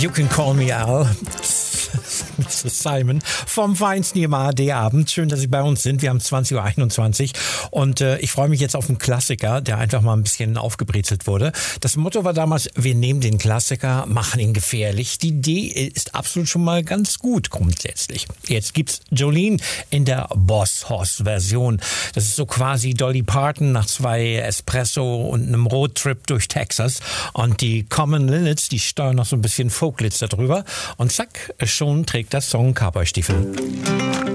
You Can Call Me Al. Mr. Simon vom Feinsten im ARD-Abend. Schön, dass Sie bei uns sind. Wir haben 20.21 Uhr und ich freue mich jetzt auf einen Klassiker, der einfach mal ein bisschen aufgebrezelt wurde. Das Motto war damals, wir nehmen den Klassiker, machen ihn gefährlich. Die Idee ist absolut schon mal ganz gut grundsätzlich. Jetzt gibt's Jolene in der Boss Hoss-Version. Das ist so quasi Dolly Parton nach 2 Espresso und einem Roadtrip durch Texas. Und die Common Linnets, die steuern noch so ein bisschen Folklitz da drüber. Und zack, schon trägt das Song Cowboy-Stiefel.